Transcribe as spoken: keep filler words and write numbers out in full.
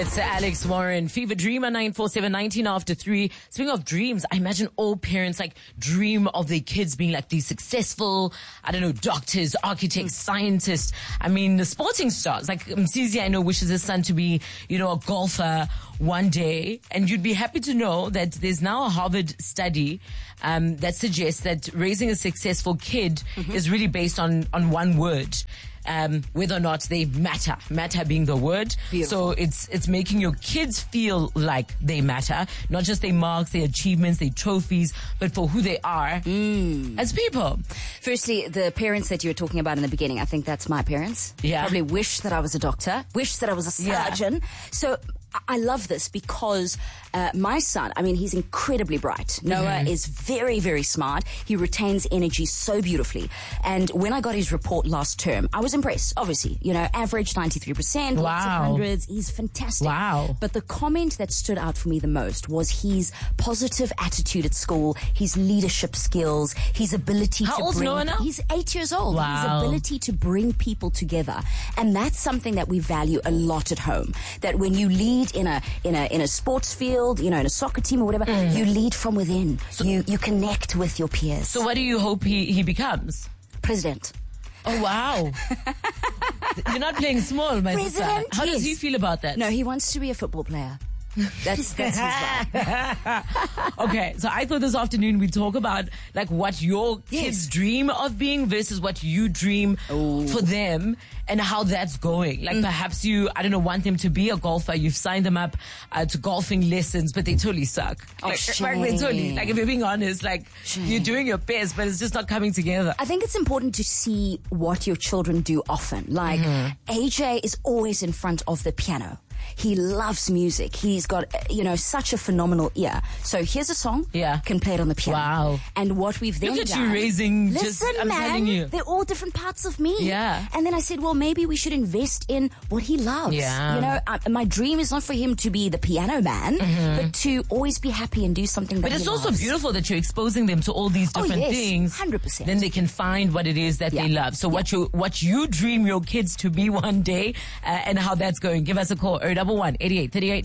It's Alex Warren. Fever Dreamer nine four seven, nineteen after three. Speaking of dreams, I imagine all parents like dream of their kids being like these successful, I don't know, doctors, architects, scientists. I mean, the sporting stars. Like Msizi, I know, wishes his son to be, you know, a golfer one day. And you'd be happy to know that there's now a Harvard study um, that suggests that raising a successful kid mm-hmm. is really based on, on one word. Um, whether or not they matter, matter being the word. Beautiful. So it's it's making your kids feel like they matter, not just their marks, their achievements, their trophies, but for who they are mm. as people. Firstly, the parents that you were talking about in the beginning, I think that's my parents. Yeah. Probably wish that I was a doctor, wish that I was a surgeon. Yeah. So I love this because uh, my son, I mean, he's incredibly bright. Noah mm-hmm. is very, very smart. He retains energy so beautifully. And when I got his report last term, I was impressed, obviously. You know, average ninety-three percent, wow. lots of hundreds. He's fantastic. Wow. But the comment that stood out for me the most was his positive attitude at school, his leadership skills, his ability How to old's bring... Noah now? He's eight years old. Wow. His ability to bring people together. And that's something that we value a lot at home. That when you lead in a in a in a sports field, you know, in a soccer team or whatever, mm. you lead from within. So, you you connect with your peers. So what do you hope he, he becomes? President. Oh wow. You're not playing small, my sister. How yes. does he feel about that? No, he wants to be a football player. That's that's his vibe. Okay, so I thought this afternoon we'd talk about like what your yes. kids dream of being versus what you dream Ooh. For them and how that's going. Like mm. perhaps you, I don't know, want them to be a golfer. You've signed them up uh, to golfing lessons, but they totally suck. Oh, like, shame. like, they totally, like if you're being honest, like shame. You're doing your best, but it's just not coming together. I think it's important to see what your children do often. Like mm-hmm. A J is always in front of the piano. He loves music. He's got, you know, such a phenomenal ear. So here's a song. Yeah. Can play it on the piano. Wow. And what we've then Look at done. you raising. Listen, just, I'm man, telling you. they're all different parts of me. Yeah. And then I said, well, maybe we should invest in what he loves. Yeah. You know, I, my dream is not for him to be the piano man, mm-hmm. but to always be happy and do something that But he it's loves. also beautiful that you're exposing them to all these different oh, yes, things. one hundred percent. Then they can find what it is that yeah. they love. So yeah. what you what you dream your kids to be one day uh, and how that's going. Give us a call, oh one one, eighty-eight, thirty-eight